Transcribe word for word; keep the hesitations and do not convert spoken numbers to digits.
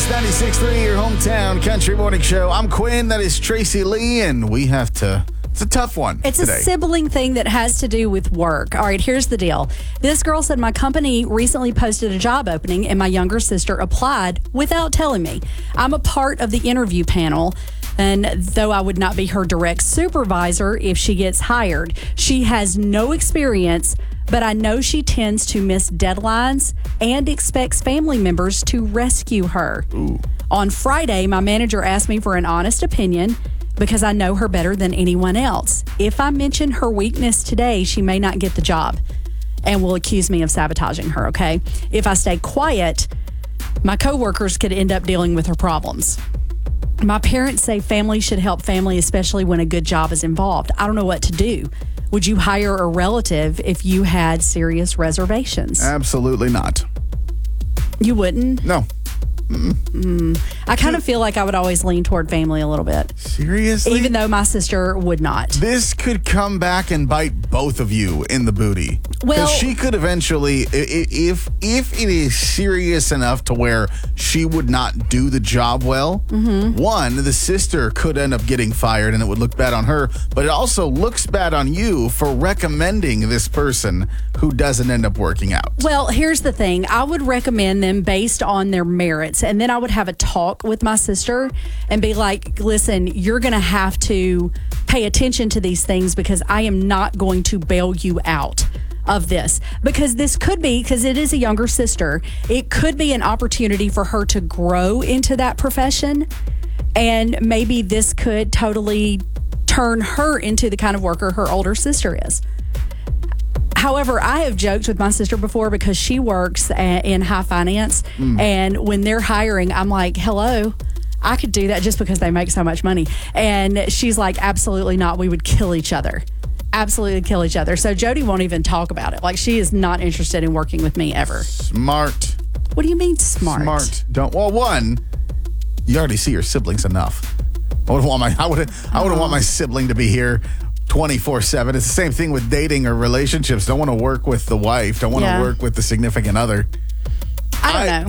ninety-six point three, your hometown country morning show. I'm Quinn. That is Tracy Lee, and we have to. It's a tough one. It's today. a sibling thing that has to do with work. All right, here's the deal. This girl said my company recently posted a job opening, and my younger sister applied without telling me. I'm a part of the interview panel. And though I would not be her direct supervisor if she gets hired, she has no experience, but I know she tends to miss deadlines and expects family members to rescue her. Ooh. On Friday, my manager asked me for an honest opinion because I know her better than anyone else. If I mention her weakness today, she may not get the job and will accuse me of sabotaging her, okay? If I stay quiet, my coworkers could end up dealing with her problems. My parents say family should help family, especially when a good job is involved. I don't know what to do. Would you hire a relative if you had serious reservations? Absolutely not. You wouldn't? No. Mm. I kind of feel like I would always lean toward family a little bit. Seriously? Even though my sister would not. This could come back and bite both of you in the booty. Well, Because she could eventually, i- i- if if it is serious enough to where she would not do the job well, mm-hmm. one, the sister could end up getting fired and it would look bad on her, but it also looks bad on you for recommending this person who doesn't end up working out. Well, here's the thing. I would recommend them based on their merits. And then I would have a talk with my sister and be like, listen, you're going to have to pay attention to these things because I am not going to bail you out of this. Because this could be, because it is a younger sister, it could be an opportunity for her to grow into that profession. And maybe this could totally turn her into the kind of worker her older sister is. However, I have joked with my sister before because she works a- in high finance. Mm. And when they're hiring, I'm like, hello, I could do that just because they make so much money. And she's like, absolutely not. We would kill each other. Absolutely kill each other. So Jody won't even talk about it. Like, she is not interested in working with me ever. Smart. What do you mean smart? Smart. Don't. Well, one, you already see your siblings enough. I would want my. I would. I wouldn't want my sibling to be here twenty-four seven. It's the same thing with dating or relationships. Don't want to work with the wife. Don't want to Yeah. work with the significant other. I don't I, know.